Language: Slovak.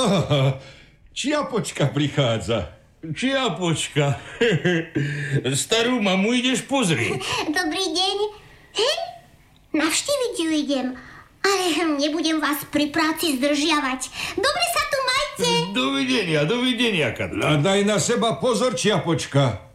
Aha, Čiapočka prichádza. Čiapočka. Starú mamu ideš pozrieť. Dobrý deň. Navštíviť ju idem. Ale nebudem vás pri práci zdržiavať. Dobre sa tu majte. Dovidenia, Katla. A daj na seba pozor, Čiapočka.